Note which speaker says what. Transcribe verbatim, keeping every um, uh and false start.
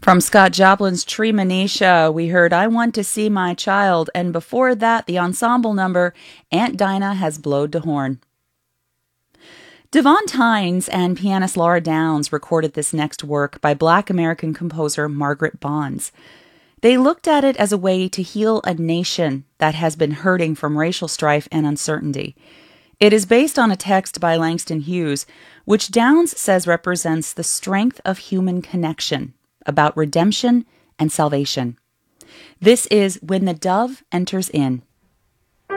Speaker 1: From Scott Joplin's Treemonisha, we heard I Want to See My Child, and before that, the ensemble number Aunt Dinah Has Blowed de Horn. Devon Tynes and pianist Laura Downs recorded this next work by Black American composer Margaret Bonds. They looked at it as a way to heal a nation that has been hurting from racial strife and uncertainty. It is based on a text by Langston Hughes, which Downs says represents the strength of human connection, about redemption and salvation. This is When the Dove Enters In.